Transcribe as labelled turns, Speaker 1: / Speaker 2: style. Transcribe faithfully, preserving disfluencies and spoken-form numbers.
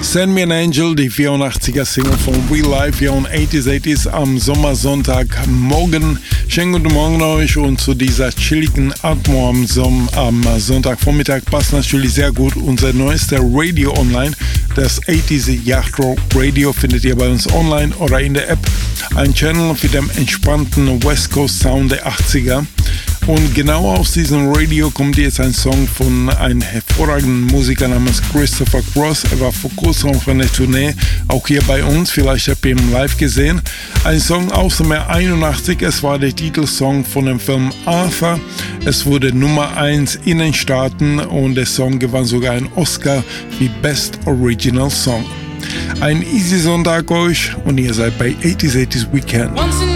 Speaker 1: Send Me an Angel, die vierundachtziger-Single von Real Life hier on eighties eighties am Sommersonntagmorgen. Schönen guten Morgen euch und zu dieser chilligen Atmo am, Som- am Sonntagvormittag passt natürlich sehr gut unser neuester Radio online. Das eighties Yacht Rock Radio findet ihr bei uns online oder in der App. Ein Channel für den entspannten West Coast Sound der achtziger. Und genau aus diesem Radio kommt jetzt ein Song von einem hervorragenden Musiker namens Christopher Cross. Er war vor kurzem auf einer Tournee, auch hier bei uns, vielleicht habt ihr ihn live gesehen. Ein Song aus dem Jahr einundachtzig, es war der Titelsong von dem Film Arthur. Es wurde Nummer eins in den Staaten und der Song gewann sogar einen Oscar wie Best Original Song. Ein easy Sonntag euch und ihr seid bei eighties eighties Weekend.